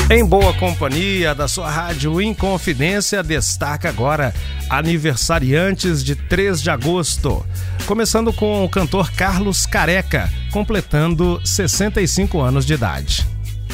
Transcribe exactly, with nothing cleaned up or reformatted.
Em boa companhia da sua rádio Inconfidência, destaca agora aniversariantes de três de agosto. Começando com o cantor Carlos Careca, completando sessenta e cinco anos de idade.